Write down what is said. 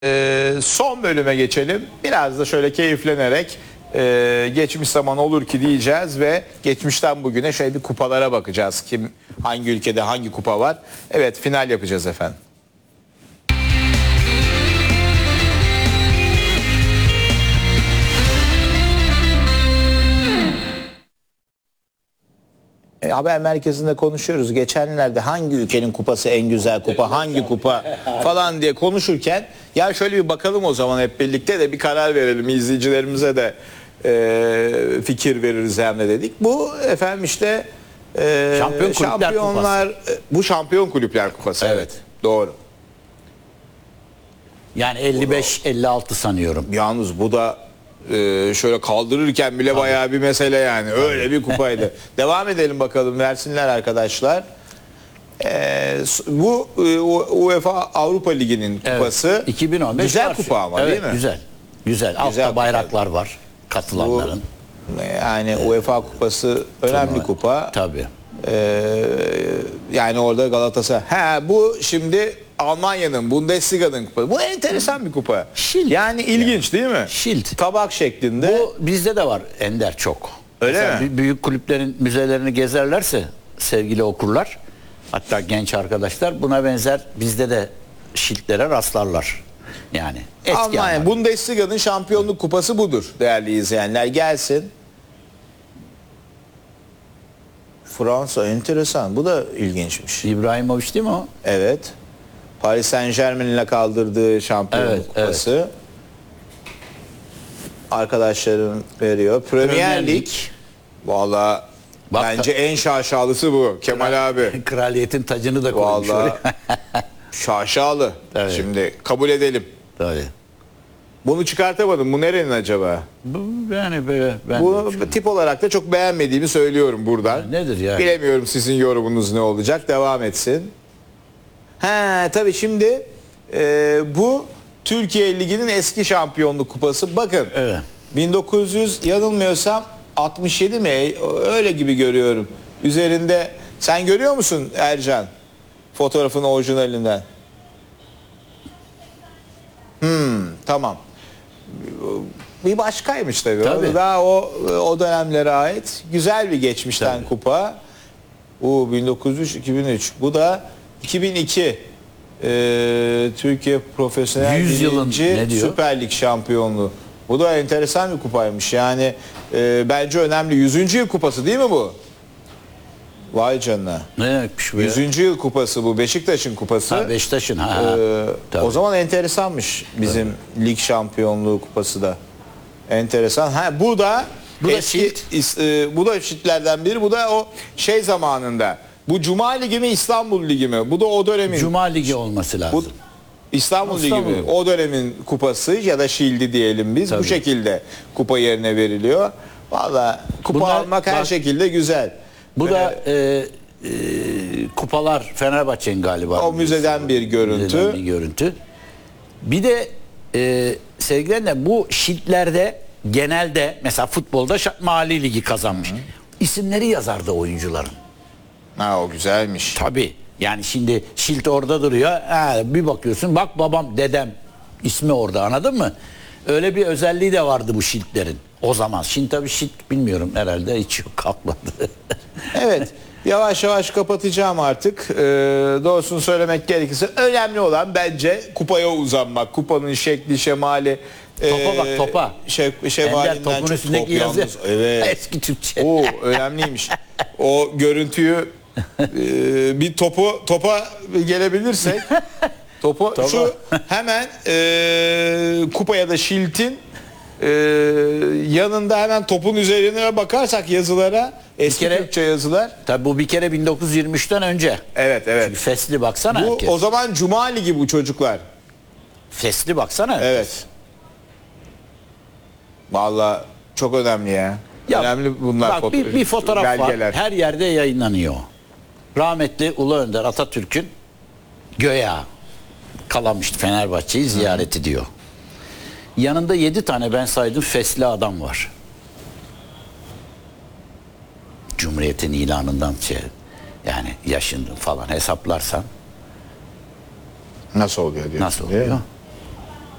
Son bölüme geçelim. Biraz da şöyle keyiflenerek geçmiş zaman olur ki diyeceğiz ve geçmişten bugüne şöyle bir kupalara bakacağız. Kim, hangi ülkede hangi kupa var? Evet, final yapacağız efendim. Haber merkezinde konuşuyoruz. Geçenlerde hangi ülkenin kupası en güzel kupa, hangi kupa falan diye konuşurken ya şöyle bir bakalım o zaman hep birlikte de bir karar verelim. İzleyicilerimize de fikir veririz hem de dedik. Bu efendim işte şampiyonlar, bu Şampiyon Kulüpler Kupası. Evet. Doğru. Yani 55-56 sanıyorum. Yalnız bu da şöyle kaldırırken bile bayağı bir mesele yani. Öyle bir kupaydı. Devam edelim bakalım, versinler arkadaşlar. Bu UEFA Avrupa Ligi'nin kupası. Evet, 2015 güzel var. kupa ama, evet, değil mi? Güzel. Güzel. Altta bayraklar var katılanların. Yani UEFA kupası önemli kupa. Tabii. Yani orada Galatasaray. Bu şimdi Almanya'nın Bundesliga'nın kupası. Bu enteresan bir kupa. Schild. Yani ilginç değil mi? Schild. Tabak şeklinde. Bu bizde de var Ender çok. Öyle mesela mi? Büyük kulüplerin müzelerini gezerlerse sevgili okurlar, hatta genç arkadaşlar, buna benzer bizde de Schild'lere rastlarlar. Yani eski Almanya Bundesliga'nın şampiyonluk kupası budur değerli izleyenler. Gelsin. Fransa enteresan. Bu da ilginçmiş. İbrahimovic değil mi o? Evet. Paris Saint-Germain'le kaldırdığı şampiyonluk kupası. Evet. Arkadaşlarım veriyor. Premier Lig. Valla bence en şaşalısı bu. Kemal abi. Kraliyetin tacını da koymuş. Valla şaşalı. Evet. Şimdi kabul edelim. Tabii. Bunu çıkartamadım. Bu nerenin acaba? Yani böyle bu tip olarak da çok beğenmediğimi söylüyorum buradan. Ya nedir yani? Bilemiyorum sizin yorumunuz ne olacak. Devam etsin. Tabii şimdi bu Türkiye Ligi'nin eski şampiyonluk kupası. Bakın. Evet. 1900 yanılmıyorsam 67 mi? Öyle gibi görüyorum. Üzerinde sen görüyor musun Ercan? Fotoğrafın orijinalinden. Tamam. Bir başkaymış tabii. Tabii. Daha o dönemlere ait güzel bir geçmişten tabii. Kupa. Bu 1903-2003. Bu da 2002 Türkiye Profesyonel 100 yılın Süper Lig şampiyonluğu. Bu da enteresan bir kupaymış. Yani bence önemli. 100. yıl kupası değil mi bu? Vay canına. Ne demekmiş bu 100. yıl kupası bu. Beşiktaş'ın kupası. Ha, Beşiktaş'ın. O zaman enteresanmış bizim lig şampiyonluğu kupası da. Enteresan. Bu da eski, bu da Schild'lerden biri. Bu da o şey zamanında. Bu Cuma Ligi mi İstanbul Ligi mi? Bu da o dönemin. Cuma Ligi olması lazım. Bu İstanbul Ligi mi? O dönemin kupası ya da Schild'i diyelim biz. Tabii. Bu şekilde kupa yerine veriliyor. Valla kupa almak her şekilde güzel. Bu da kupalar Fenerbahçe'nin galiba. O müzeden bir görüntü. Bir de sevgilerine bu Schild'lerde genelde mesela futbolda Mali Ligi kazanmış. İsimleri yazardı oyuncuların. O güzelmiş. Tabii. Yani şimdi Schild orada duruyor. Bir bakıyorsun, bak babam, dedem ismi orada, anladın mı? Öyle bir özelliği de vardı bu Schild'lerin o zaman. Şimdi tabii Schild bilmiyorum, herhalde hiç yok, kalmadı. Evet. Yavaş yavaş kapatacağım artık. Doğrusunu söylemek gerekirse önemli olan bence kupaya uzanmak. Kupanın şekli, şemali. Topa bak, topa. Şemalinden topun çok üstündeki yazı. Evet. Eski Türkçe. Önemliymiş. O görüntüyü bir topa gelebilirsek şu hemen kupa ya da Schild'in yanında hemen topun üzerine bakarsak yazılara, eski Türkçe yazılar. Tabii bu bir kere 1923'ten önce. Evet. Çünkü fesli baksana. Bu o zaman Cuma Ligi bu çocuklar. Fesli baksana. Evet. Vallahi çok önemli ya. Önemli bunlar. Bak bir fotoğraf belgeler var. Her yerde yayınlanıyor. Rahmetli Ulu Önder Atatürk'ün göya kalamıştı, Fenerbahçe'yi ziyaret ediyor. Yanında 7 tane ben saydım fesli adam var. Cumhuriyet'in ilanından yani yaşını falan hesaplarsan nasıl oluyor diyor. Nasıl oluyor?